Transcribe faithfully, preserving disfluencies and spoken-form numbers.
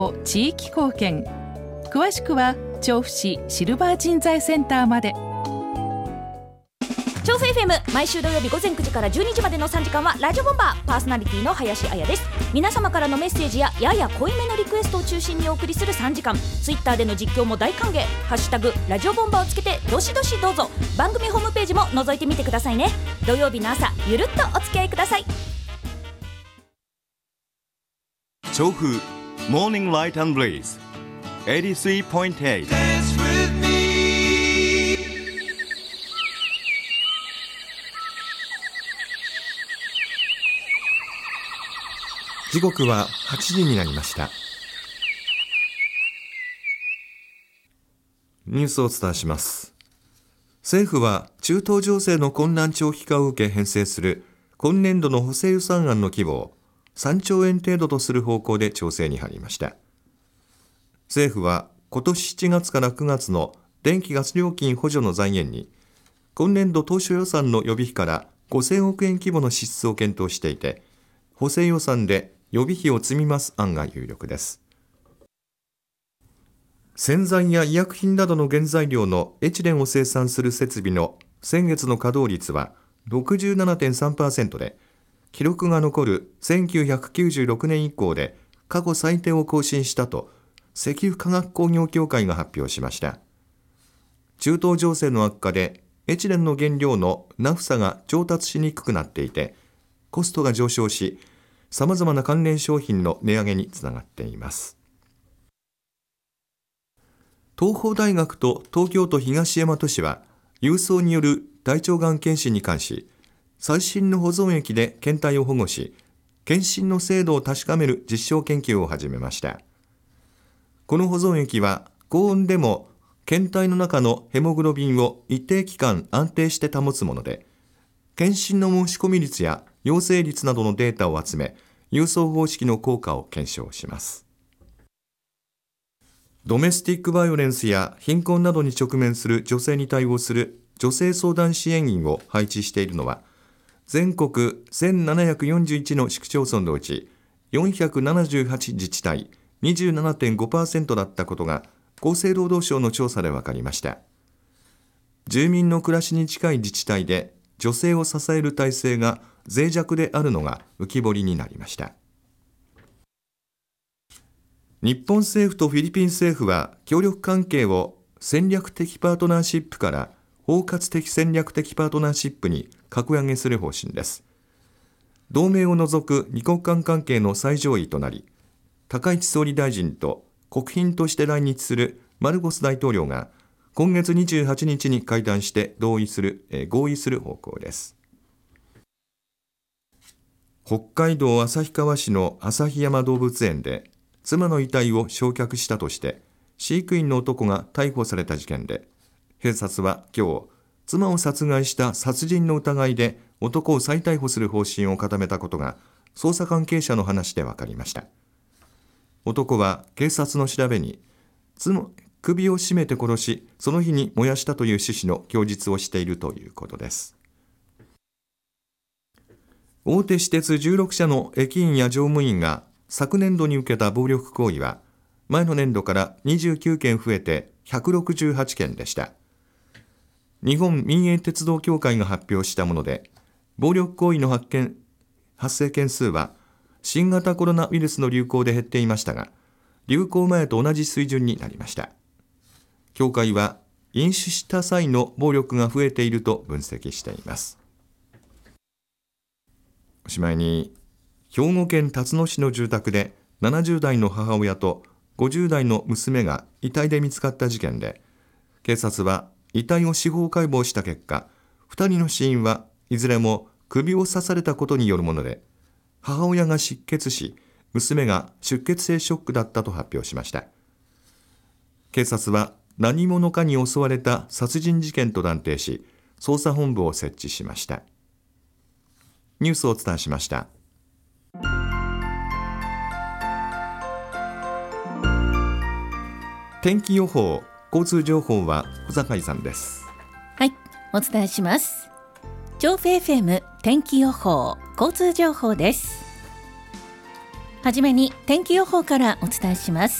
地域貢献。詳しくは調布市シルバー人材センターまで。 調布 エフエム 毎週土曜日午前くじからじゅうにじまでのさんじかんはラジオボンバー。パーソナリティの林彩です。皆様からのメッセージややや濃いめのリクエストを中心にお送りするさんじかん。ツイッターでの実況も大歓迎。ハッシュタグラジオボンバーをつけてどしどしどうぞ。番組ホームページも覗いてみてくださいね。土曜日の朝ゆるっとお付き合いください。 調布モーニングライト&ブレイズ エイティスリーポイントエイト。 時刻ははちじになりました。ニュースをお伝えします。政府は中東情勢の混乱長期化を受け編成する今年度の補正予算案の規模をさんちょうえん程度とする方向で調整に入りました。政府は今年しちがつからくがつの電気ガス料金補助の財源に今年度当初予算の予備費からごせんおくえん規模の支出を検討していて、補正予算で予備費を積み増す案が有力です。洗剤や医薬品などの原材料のエチレンを生産する設備の先月の稼働率は ろくじゅうななてんさんパーセント で、記録が残るせんきゅうひゃくきゅうじゅうろくねん以降で過去最低を更新したと石油化学工業協会が発表しました。中東情勢の悪化でエチレンの原料のナフサが調達しにくくなっていて、コストが上昇し、さまざまな関連商品の値上げにつながっています。東邦大学と東京都東大和市は郵送による大腸がん検診に関し、最新の保存液で検体を保護し、検診の精度を確かめる実証研究を始めました。この保存液は高温でも検体の中のヘモグロビンを一定期間安定して保つもので、検診の申し込み率や陽性率などのデータを集め、郵送方式の効果を検証します。ドメスティックバイオレンスや貧困などに直面する女性に対応する女性相談支援員を配置しているのは、全国せんななひゃくよんじゅういちの市区町村のうちよんひゃくななじゅうはち自治体 にじゅうななてんごパーセント だったことが厚生労働省の調査で分かりました。住民の暮らしに近い自治体で女性を支える体制が脆弱であるのが浮き彫りになりました。日本政府とフィリピン政府は協力関係を戦略的パートナーシップから包括的戦略的パートナーシップに格上げする方針です。同盟を除く二国間関係の最上位となり、高市総理大臣と国賓として来日するマルコス大統領が今月にじゅうはちにちに会談して同意する、えー、合意する方向です。北海道旭川市の旭山動物園で妻の遺体を焼却したとして飼育員の男が逮捕された事件で、警察は今日妻を殺害した殺人の疑いで男を再逮捕する方針を固めたことが捜査関係者の話で分かりました。男は警察の調べに妻首を絞めて殺し、その日に燃やしたという趣旨の供述をしているということです。大手私鉄じゅうろくしゃの駅員や乗務員が昨年度に受けた暴力行為は前の年度からにじゅうきゅうけん増えてひゃくろくじゅうはちけんでした。日本民営鉄道協会が発表したもので、暴力行為の発見発生件数は新型コロナウイルスの流行で減っていましたが、流行前と同じ水準になりました。協会は飲酒した際の暴力が増えていると分析しています。おしまいに、兵庫県辰野市の住宅でななじゅうだいの母親とごじゅうだいの娘が遺体で見つかった事件で、警察は遺体を司法解剖した結果、ふたりの死因はいずれも首を刺されたことによるもので、母親が失血し、娘が出血性ショックだったと発表しました。警察は何者かに襲われた殺人事件と断定し、捜査本部を設置しました。ニュースをお伝えしました。天気予報、交通情報は小坂井さんです。 はい、お伝えします。調布 エフエム 天気予報、交通情報です。 はじめに天気予報からお伝えします。